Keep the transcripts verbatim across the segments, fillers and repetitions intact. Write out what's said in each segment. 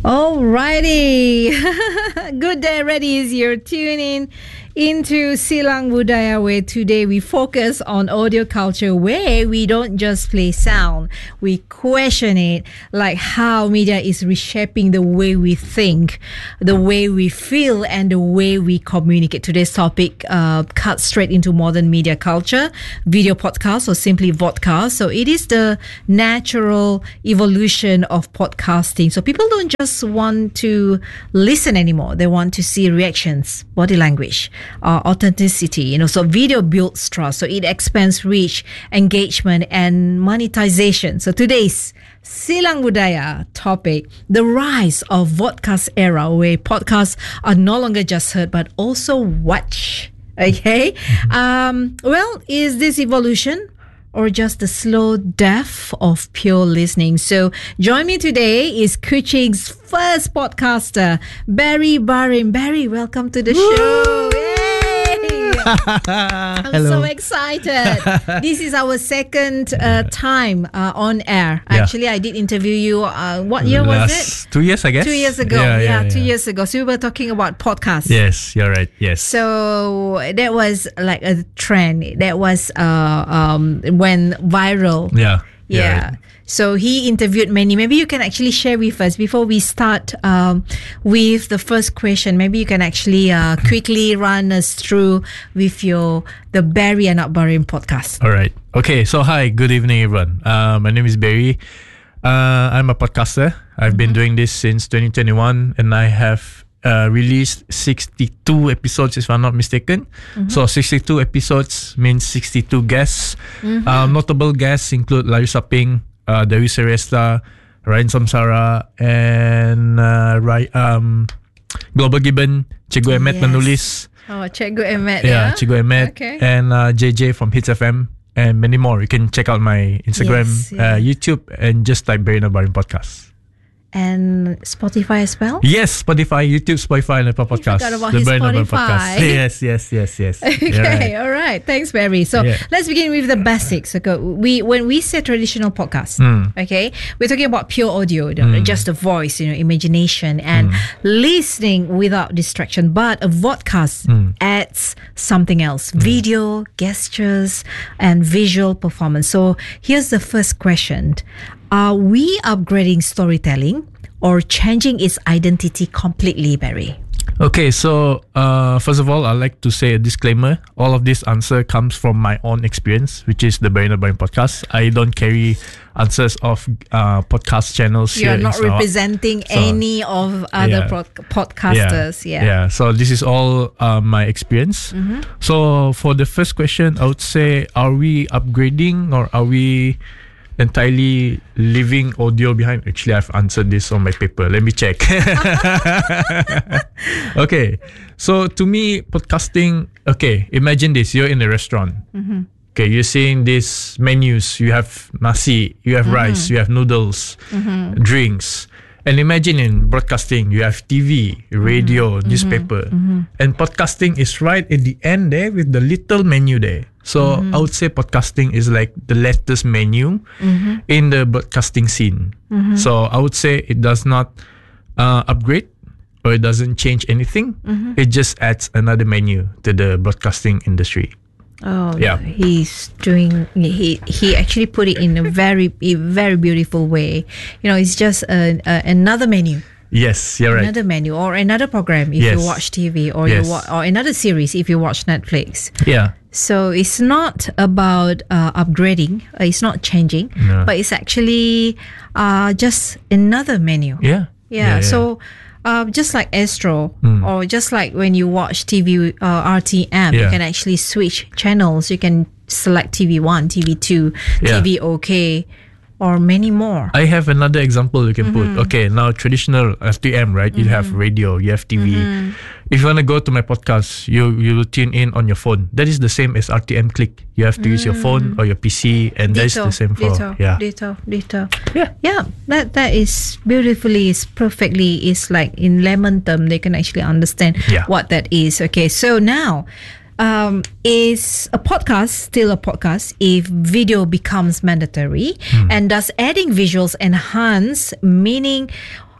Alrighty. Good day, Reddies. You're tuning into Silang Budaya, where today we focus on audio culture, where we don't just play sound, we question it, like how media is reshaping the way we think, the way we feel, and the way we communicate. Today's topic uh, cuts straight into modern media culture, video podcast, or simply vodcast. So it is the natural evolution of podcasting. So people don't just want to listen anymore. They want to see reactions, body language, uh, authenticity. You know, so video builds trust. So it expands reach, engagement, and monetization. So today's Silang Budaya topic, the rise of vodcast era, where podcasts are no longer just heard but also watched. Okay. Um, well, is this evolution or just the slow death of pure listening? So join me today is Kuching's first podcaster, Barry Barim. Barry, welcome to the Woo! show. Yay! I'm Hello. so excited. This is our second uh, time uh, on air. Yeah. Actually, I did interview you. Uh, what year Last was it? Two years, I guess. Two years ago. Yeah, Yeah, yeah, two yeah. years ago. So we were talking about podcasts. Yes, you're right. Yes. So that was like a trend. That was uh, um, when viral. yeah. you're Yeah. right. So he interviewed many. Maybe you can actually share with us before we start um, with the first question. Maybe you can actually uh, quickly run us through with your the Barry and Barim podcast. All right. Okay. So hi, good evening, everyone. Uh, my name is Barry. Uh, I'm a podcaster. I've Mm-hmm. been doing this since twenty twenty-one, and I have uh, released sixty-two episodes, if I'm not mistaken. Mm-hmm. So sixty-two episodes means sixty-two guests. Mm-hmm. Um, notable guests include Larissa Ping, uh, Dewi Seresta, Ryan Samsara, and uh, Ry- um, Global Gibbon, Cikgu Emmet Yes. menulis. Oh, Cikgu Emmet. Yeah, Cikgu Emmet, Okay. and uh, J J from Hits F M, and many more. You can check out my Instagram, Yes, yeah. uh, YouTube, and just type Barry Barim Podcast. And Spotify as well? Yes, Spotify, YouTube, Spotify, and Apple Podcast. forgot about his Barry Barim Spotify. Yes, yes, yes, yes. Okay, You're right. all right. Thanks, Barry. So Yeah. let's begin with the basics. Okay, we when we say traditional podcast, Mm. okay, we're talking about pure audio, the- just the voice, you know, imagination, and listening without distraction. But a vodcast adds something else: video, gestures, and visual performance. So here's the first question: are we upgrading storytelling or changing its identity completely, Barry? Okay, so uh, first of all, I'd like to say a disclaimer. All of this answer comes from my own experience, which is the Barry Barim Podcast. I don't carry answers of uh, podcast channels You're here in not Sarawak. representing So, any of other yeah. pod- podcasters. Yeah. Yeah. So this is all uh, my experience. So for the first question, I would say, are we upgrading or are we entirely leaving audio behind? Actually, I've answered this on my paper. Let me check. Okay. So to me, podcasting, okay, imagine this. You're in a restaurant. Okay, you're seeing these menus. You have nasi, you have rice, you have noodles, drinks. And imagine in broadcasting, you have T V, radio, newspaper. And podcasting is right at the end there with the little menu there. So I would say podcasting is like the latest menu in the broadcasting scene. So I would say it does not uh, upgrade or it doesn't change anything. It just adds another menu to the broadcasting industry. Oh, Yeah. he's doing. He he actually put it in a very a very beautiful way. You know, it's just a, a, another menu, Yes, you're right. another menu, or another program if you Yes. watch T V, or Yes. you wa- or another series if you watch Netflix. Yeah. So it's not about uh, upgrading. Uh, it's not changing, No. but it's actually uh, just another menu. Yeah. Yeah, so uh, just like Astro, or just like when you watch T V uh, R T M, you Yeah. can actually switch channels. You can select T V one, T V two, Yeah. T V OK, or many more. I have another example you can put. Okay, now traditional R T M, right? You have radio, you have T V. If you want to go to my podcast, you you will tune in on your phone. That is the same as R T M Click. You have to use your phone or your P C, and that's the same for ditto, yeah. ditto, ditto. Yeah. Yeah, that that is beautifully, is perfectly, is like in layman term, they can actually understand Yeah. what that is. Okay, so now, um, is a podcast still a podcast if video becomes mandatory? And does adding visuals enhance meaning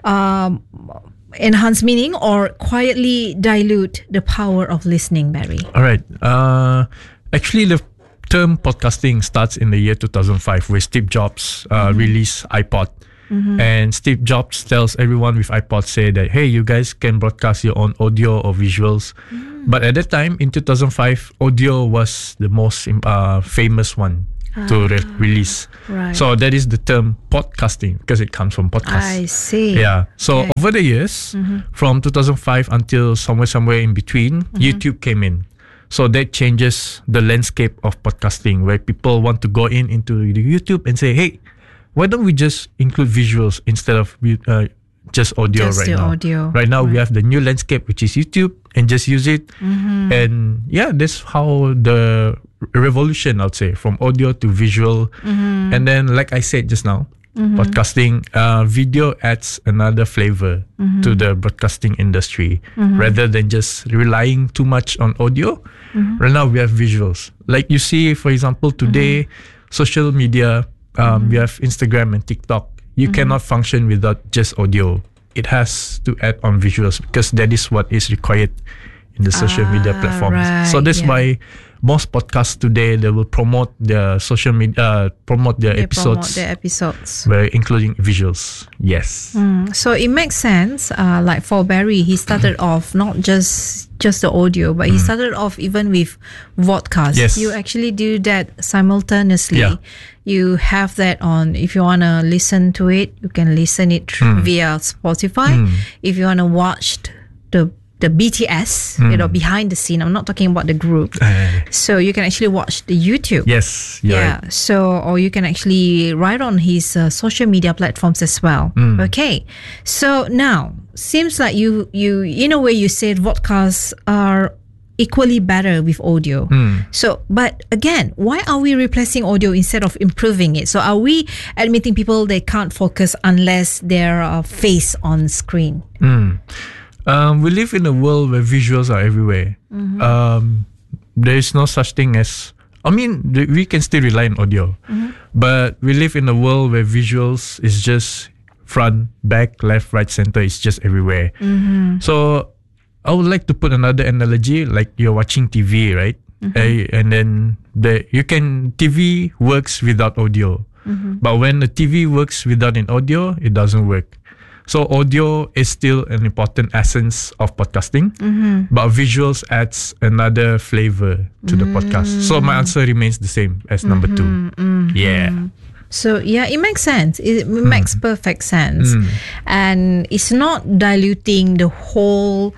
um, enhance meaning or quietly dilute the power of listening, Barry? All right. Uh, actually, the term podcasting starts in the year two thousand five, where Steve Jobs uh, mm-hmm. released iPod. Mm-hmm. And Steve Jobs tells everyone with iPod, say that, hey, you guys can broadcast your own audio or visuals. Mm. But at that time, in two thousand five, audio was the most uh, famous one ah, to re- release. Right. So that is the term podcasting, because it comes from podcast. I see. Yeah. So okay. over the years, mm-hmm. from two thousand five until somewhere, somewhere in between, mm-hmm. YouTube came in. So that changes the landscape of podcasting, where people want to go in into the YouTube and say, hey, why don't we just include visuals instead of uh, just audio just right the now? Audio. Right now, right. we have the new landscape, which is YouTube, and just use it. Mm-hmm. And yeah, that's how the revolution, I'd say, from audio to visual. Mm-hmm. And then, like I said just now, mm-hmm. podcasting, uh, video adds another flavor mm-hmm. to the broadcasting industry. Mm-hmm. Rather than just relying too much on audio, mm-hmm. right now we have visuals. Like you see, for example, today, mm-hmm. social media, Um, mm-hmm. we have Instagram and TikTok. You mm-hmm. cannot function without just audio. It has to add on visuals, because that is what is required in the social ah, media platforms. Right, so that's yeah. why most podcasts today, they will promote their social media, uh, promote their they episodes, promote their episodes, by including visuals. Yes. Mm, so it makes sense. Uh, like for Barry, he started off not just just the audio, but he started off even with vodcasts. Yes. You actually do that simultaneously. Yeah. You have that on. If you want to listen to it, you can listen it mm. via Spotify. Mm. If you want to watch the the B T S, mm. you know, behind the scene. I'm not talking about the group. Uh, so you can actually watch the YouTube. Yes. Yeah. Right. So, or you can actually write on his uh, social media platforms as well. Mm. Okay. So now, seems like you, you, in a way, you said podcasts are equally better with audio. Mm. So, but again, why are we replacing audio instead of improving it? So, are we admitting people they can't focus unless they're uh, face on screen? Mm. Um, we live in a world where visuals are everywhere. Mm-hmm. Um, there is no such thing as, I mean, we can still rely on audio, mm-hmm. but we live in a world where visuals is just front, back, left, right, center. It's just everywhere. Mm-hmm. So I would like to put another analogy, like you're watching T V, right? Mm-hmm. Uh, and then the you can T V works without audio, mm-hmm. but when the T V works without an audio, it doesn't work. So audio is still an important essence of podcasting, mm-hmm. but visuals adds another flavor to mm-hmm. the podcast. So my answer remains the same as number mm-hmm. two. Mm-hmm. Yeah. So yeah, it makes sense. It mm. makes perfect sense, mm. and it's not diluting the whole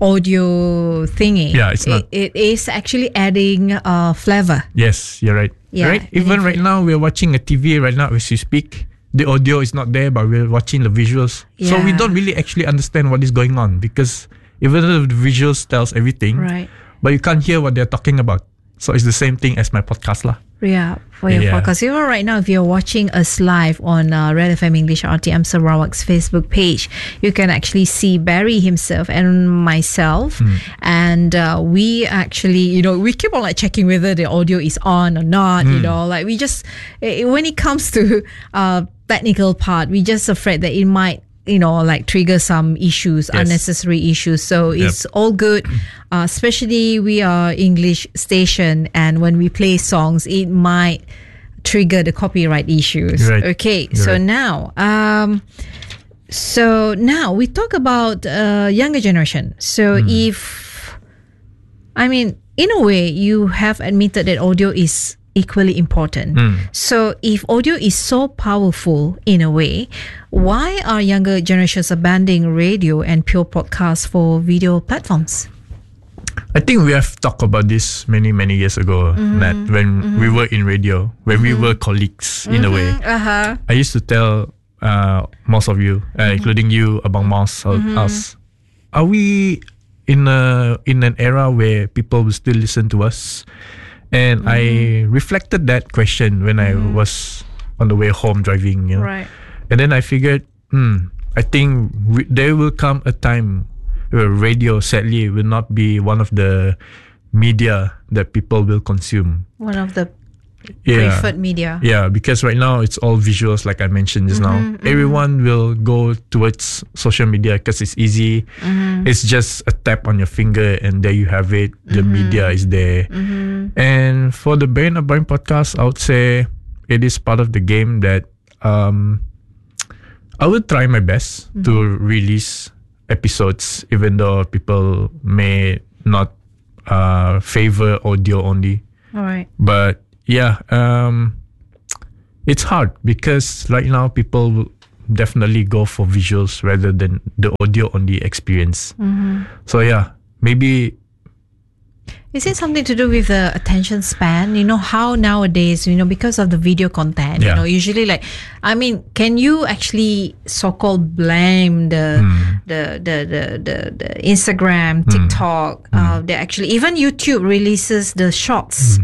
audio thingy. Yeah, it's not. It, it is actually adding uh, flavor. Yes, you're right. Yeah, right. Even right now, we're watching a T V right now as we speak. The audio is not there, but we're watching the visuals. Yeah. So we don't really actually understand what is going on, because even though the visuals tells everything, right, but you can't hear what they're talking about. So it's the same thing as my podcast lah. Yeah, for your yeah. podcast. Even right now, if you're watching us live on uh, Red F M English R T M Sarawak's Facebook page, you can actually see Barry himself and myself. Mm. And uh, we actually, you know, we keep on like checking whether the audio is on or not, mm. you know, like we just, when it comes to uh, technical part, we just afraid that it might, you know, like trigger some issues, yes. unnecessary issues. So yep. it's all good. Uh, especially we are English station, and when we play songs, it might trigger the copyright issues. Right. Okay. You're so right. now, um, so now we talk about uh, younger generation. So mm. if, I mean, in a way, you have admitted that audio is equally important. Mm. So if audio is so powerful in a way, why are younger generations abandoning radio and pure podcasts for video platforms? I think we have talked about this many, many years ago, mm-hmm. Nat, when mm-hmm. we were in radio, when mm-hmm. we were colleagues in mm-hmm. a way. Uh-huh. I used to tell uh, most of you, uh, mm-hmm. including you, Abang Mas, mm-hmm. us, are we in a in an era where people will still listen to us? And mm-hmm. I reflected that question when mm-hmm. I was on the way home driving, you know. Right. And then I figured, hmm, I think re- there will come a time where radio, sadly, will not be one of the media that people will consume. One of the Yeah. preferred media. Yeah, because right now it's all visuals, like I mentioned just now. Everyone will go towards social media because it's easy. It's just a tap on your finger, and there you have it. The media is there. And for the Brain of Brain podcast, I would say it is part of the game that um, I would try my best to release episodes, even though people may not uh, favor audio only. All right. But yeah, um, it's hard because right now people will definitely go for visuals rather than the audio only experience. So yeah, maybe. Is it something to do with the attention span? You know how nowadays, you know, because of the video content, Yeah. you know, usually like, I mean, can you actually so-called blame the the, the the the the Instagram, TikTok? Uh, they actually even YouTube releases the shorts.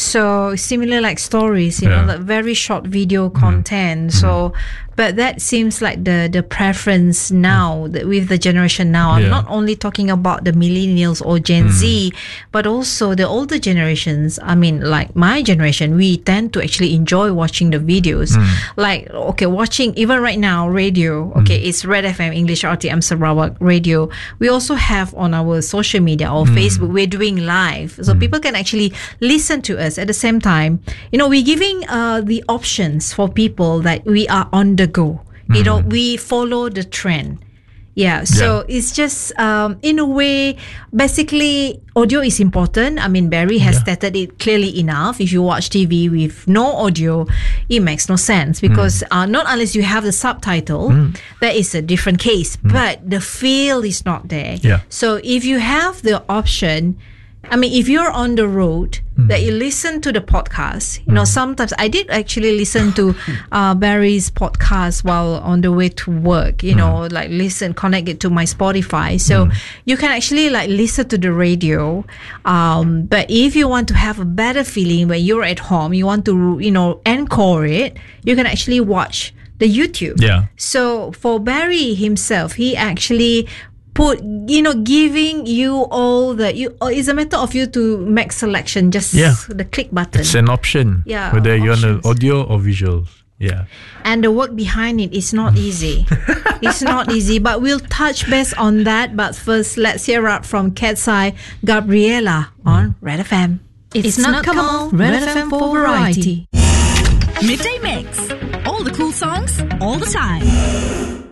So similar like stories, you know, Yeah. like very short video content. So, but that seems like the the preference now that with the generation now. I'm Yeah. not only talking about the millennials or Gen Z, but also the older generations. I mean, like my generation, we tend to actually enjoy watching the videos. Like, okay, watching even right now, radio. Okay, it's Red F M, English R T M Sarawak Radio. We also have on our social media or Facebook, we're doing live. So people can actually listen to us at the same time. You know, we're giving uh, the options for people that we are on the go. You know, we follow the trend. Yeah, so Yeah. it's just um, in a way, basically, audio is important. I mean, Barry has Yeah. stated it clearly enough. If you watch T V with no audio, it makes no sense because uh, not unless you have the subtitle, that is a different case. But the feel is not there. Yeah. So if you have the option, I mean, if you're on the road, that you listen to the podcast, you know, sometimes I did actually listen to uh, Barry's podcast while on the way to work, you know, like listen, connect it to my Spotify. So you can actually like listen to the radio. Um, but if you want to have a better feeling when you're at home, you want to, you know, encore it, you can actually watch the YouTube. Yeah. So for Barry himself, he actually put, you know, giving you all the, you, uh, it's a matter of you to make selection, just Yeah. the click button. It's an option. Yeah, Whether you want options. audio or visuals. Yeah. And the work behind it is not easy. It's not easy, but we'll touch base on that. But first, let's hear out from Cat's Eye Gabriela on Red F M. It's, not Kamal, Red F M for variety. Midday Mix. All the cool songs, all the time.